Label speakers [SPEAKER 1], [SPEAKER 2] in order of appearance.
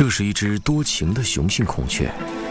[SPEAKER 1] 这是一只多情的雄性孔雀，